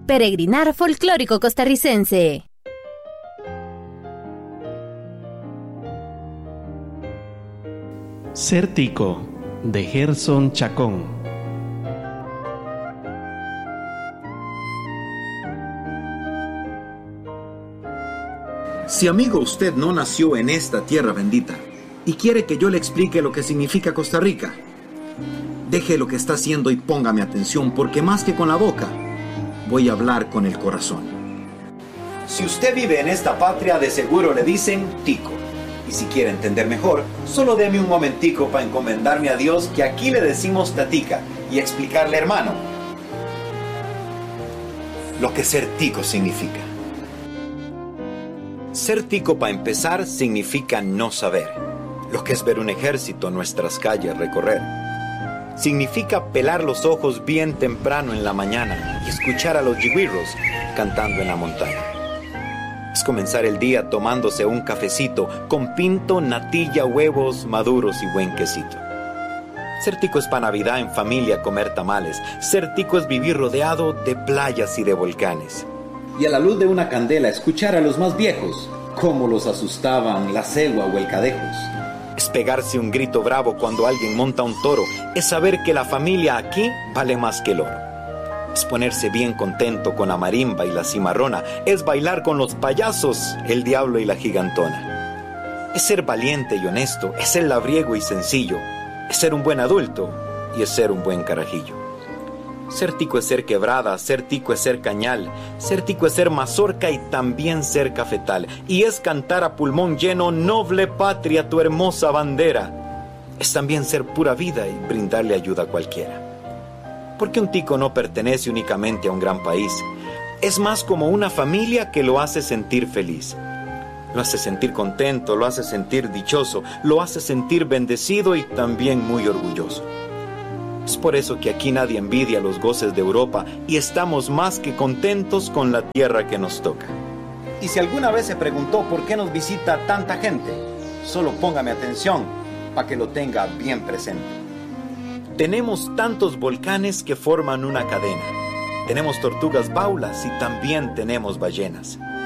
Peregrinar folclórico costarricense. Ser tico, de Gerson Chacón. Si amigo usted no nació en esta tierra bendita y quiere que yo le explique lo que significa Costa Rica, deje lo que está haciendo y póngame atención, porque más que con la boca, voy a hablar con el corazón. Si usted vive en esta patria, de seguro le dicen tico. Y si quiere entender mejor, solo deme un momentico para encomendarme a Dios, que aquí le decimos tatica, y explicarle, hermano, lo que ser tico significa. Ser tico, para empezar, significa no saber. Lo que es ver un ejército en nuestras calles recorrer. Significa pelar los ojos bien temprano en la mañana y escuchar a los yigüirros cantando en la montaña. Es comenzar el día tomándose un cafecito con pinto, natilla, huevos maduros y buen quesito. Ser tico es para Navidad en familia comer tamales. Ser tico es vivir rodeado de playas y de volcanes. Y a la luz de una candela escuchar a los más viejos cómo los asustaban la cegua o el cadejos. Es pegarse un grito bravo cuando alguien monta un toro. Es saber que la familia aquí vale más que el oro. Es ponerse bien contento con la marimba y la cimarrona. Es bailar con los payasos, el diablo y la gigantona. Es ser valiente y honesto. Es ser labriego y sencillo. Es ser un buen adulto y es ser un buen carajillo. Ser tico es ser quebrada, ser tico es ser cañal, ser tico es ser mazorca y también ser cafetal. Y es cantar a pulmón lleno, noble patria, tu hermosa bandera. Es también ser pura vida y brindarle ayuda a cualquiera. Porque un tico no pertenece únicamente a un gran país. Es más como una familia que lo hace sentir feliz. Lo hace sentir contento, lo hace sentir dichoso, lo hace sentir bendecido y también muy orgulloso. Es por eso que aquí nadie envidia los goces de Europa y estamos más que contentos con la tierra que nos toca. Y si alguna vez se preguntó por qué nos visita tanta gente, solo póngame atención para que lo tenga bien presente. Tenemos tantos volcanes que forman una cadena. Tenemos tortugas baulas y también tenemos ballenas.